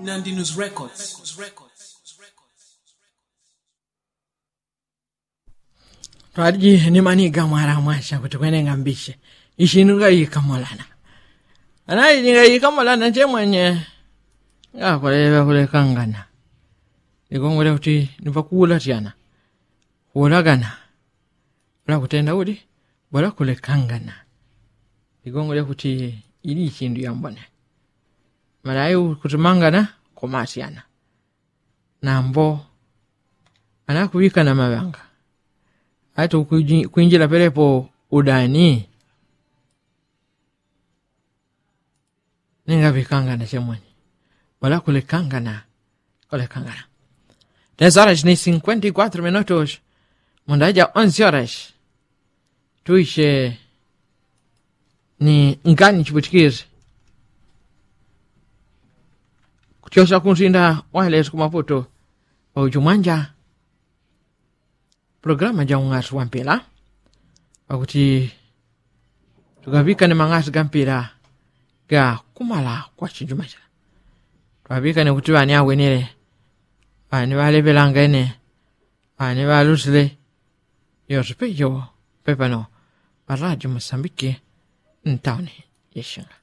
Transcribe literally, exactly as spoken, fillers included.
Nandi News Records. Twaji ni maniga mwara mwasha kutukwene ngambishe. Ishinuga yikamolana. Anayi niga yikamolana nje mwenye. Ya kule kule kangana. Igongole kuti nipakula tiana. Ulagana. Bala kutenda uli. Bala kule kangana. Igongole kuti ili chindu yambone. Malayu kutumangana komasiana. Nambo anakubika na mabanga. Hata kuinjila pelepo udani. Ninga vikangana chemweni. Wala kule kangana. Kule kangana. dez horas ni cinquenta e quatro minutos. Mundaja onze horas. Tuishe ni ngani chibutikiri. Kutiosa kunsinda wale kumaputo. Ujumanja. Programa ja ungasi wampila. Wakuti tukavika ni mangasi gampila ga kumala kwa chinjumaja. Tukavika ni kutiwa ni awe nile. Ani wale belanga ene. Ani wale usile. Yosipe yo pepano. Baraji Mosambiki. Ntauni yeshinga.